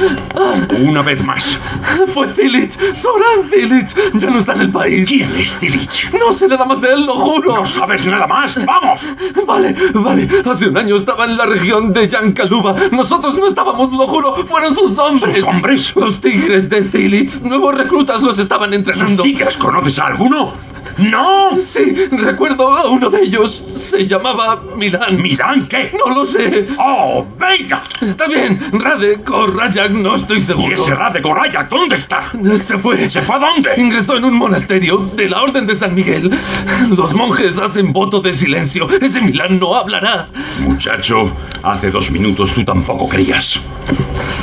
Una vez más. Fue Zilich, Zoran Zilich. Ya no está en el país. ¿Quién es Zilich? No sé nada más de él, lo juro. No sabes nada más. ¡Vamos! Vale. Hace un año estaba en la región de Yankaluba. Nosotros no estábamos, lo juro. Fueron sus hombres. ¿Sus hombres? Los tigres de Zilich. Nuevos reclutas los estaban entrenando. ¿Sus tigres? ¿Conoces a alguno? ¡No! Sí, recuerdo a uno de ellos. Se llamaba Milán. ¿Milán qué? No lo sé. ¡Oh, venga! Está bien. Radek o Rayak, no estoy seguro. ¿Y ese Radek o Rayak dónde está? Se fue. ¿Se fue a dónde? Ingresó en un monasterio de la Orden de San Miguel. Los monjes hacen voto de silencio. Ese Milán no hablará. Muchacho, hace 2 minutos tú tampoco creías.